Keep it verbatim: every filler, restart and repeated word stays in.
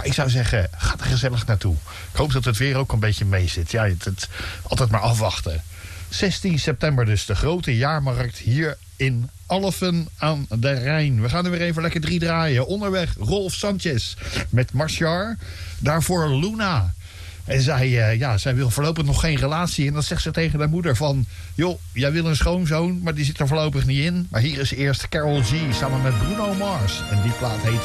Maar ik zou zeggen, ga er gezellig naartoe. Ik hoop dat het weer ook een beetje mee zit. Ja, het, het, altijd maar afwachten. zestien september dus, de grote jaarmarkt hier in Alphen aan de Rijn. We gaan er weer even lekker drie draaien. Onderweg Rolf Sanchez met Marchar. Daarvoor Luna. En zij, uh, ja, zij wil voorlopig nog geen relatie. En dan zegt ze tegen haar moeder van... joh, jij wil een schoonzoon, maar die zit er voorlopig niet in. Maar hier is eerst Karol G samen met Bruno Mars. En die plaat heet